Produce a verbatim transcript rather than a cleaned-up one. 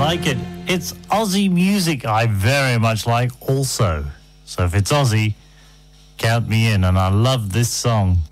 like it. It's Aussie music I very much like also. So if it's Aussie, count me in, and I love this song.